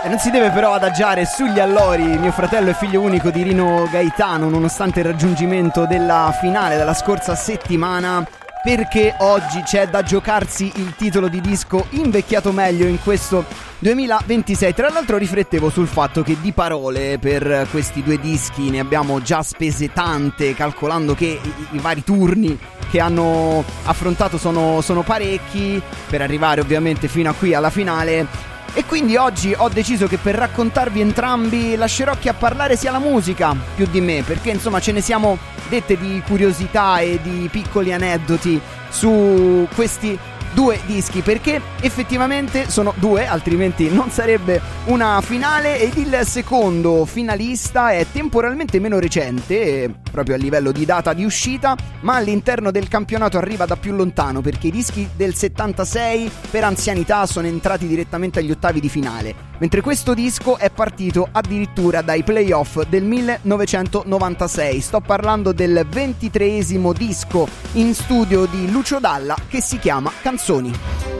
Non si deve però adagiare sugli allori mio fratello e figlio unico di Rino Gaetano, nonostante il raggiungimento della finale della scorsa settimana, perché oggi c'è da giocarsi il titolo di disco invecchiato meglio in questo 2026. Tra l'altro riflettevo sul fatto che di parole per questi due dischi ne abbiamo già spese tante, calcolando che i vari turni che hanno affrontato sono parecchi, per arrivare ovviamente fino a qui alla finale. E quindi oggi ho deciso che per raccontarvi entrambi lascerò chi a parlare sia la musica più di me, perché insomma ce ne siamo dette di curiosità e di piccoli aneddoti su questi due dischi, perché effettivamente sono due, altrimenti non sarebbe una finale, ed il secondo finalista è temporalmente meno recente, proprio a livello di data di uscita, ma all'interno del campionato arriva da più lontano, perché i dischi del 76 per anzianità sono entrati direttamente agli ottavi di finale, mentre questo disco è partito addirittura dai playoff del 1996. Sto parlando del 23esimo disco in studio di Lucio Dalla, che si chiama Canzoni.